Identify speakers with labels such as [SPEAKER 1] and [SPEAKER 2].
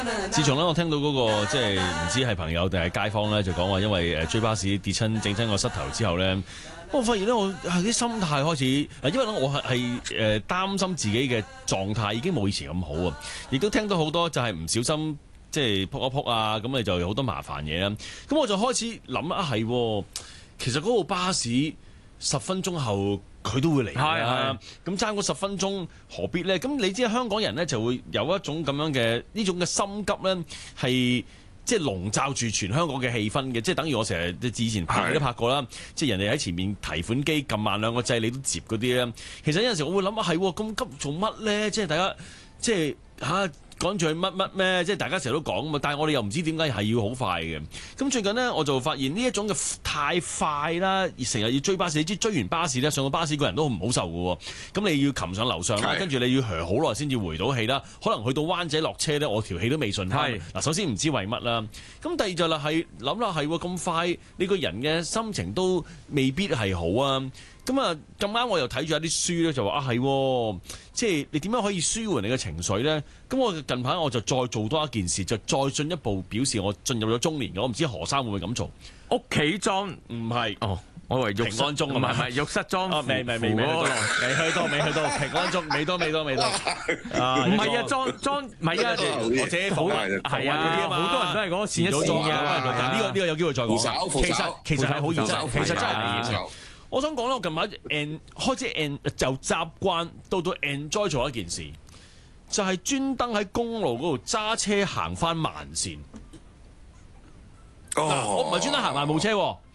[SPEAKER 1] 自從咧我聽到嗰個即係唔知係朋友定係街坊咧，就講話因為追巴士跌親整親個膝頭之後咧，我發現咧我係啲心態開始，因為咧我係擔心自己嘅狀態已經冇以前咁好啊，亦都聽到好多就係唔小心即係撲一撲啊，咁你就有好多麻煩嘢啦。咁我就開始諗啊，係其實嗰部巴士10分鐘後佢都會嚟啦，咁爭嗰10分鐘何必呢？咁你知香港人呢就會有一種咁樣嘅呢種嘅心急呢，係即係籠罩住全香港嘅氣氛嘅，即係等於我成日之前拍都拍過啦，即係人哋喺前面提款機撳慢2個掣你都接嗰啲咧。其實有陣時我會諗啊，係咁急做乜呢？即係大家即係趕住去乜咩？即係大家成日都講嘛，但係我哋又唔知點解係要好快嘅。咁最近呢，我就發現呢一種嘅太快啦，成日要追巴士，你知追完巴士咧，上個巴士個人都唔好受嘅喎。咁你要擒上樓上啦，跟住你要chờ好耐先至回到氣啦。可能去到灣仔落車咧，我條氣都未順翻。嗱，首先唔知為乜啦。咁第二就係諗啦，係咁快，你個人嘅心情都未必係好啊。咁啊，咁啱我又睇住一啲書咧，就話係，即係你點樣可以舒緩你嘅情緒咧？咁我近排我就再做多一件事，就再進一步表示我進入咗中年嘅。我唔知何生會唔會咁做？
[SPEAKER 2] 屋企裝
[SPEAKER 1] 唔係
[SPEAKER 2] 哦，我以為
[SPEAKER 1] 平安鐘啊，
[SPEAKER 2] 唔係浴室裝，
[SPEAKER 1] 未去到平安鐘，未多。唔
[SPEAKER 2] 係啊，裝唔係啊，
[SPEAKER 1] 我自己講
[SPEAKER 2] 係啊，好多人都係講線一線嘅。
[SPEAKER 1] 呢個有機會再講。其實係好現實，其實真係現實。我想講咧，我近排開始就習慣到 enjoy 做一件事，就係專登喺公路嗰度揸車行翻慢線。我唔係專登行慢冇車喎。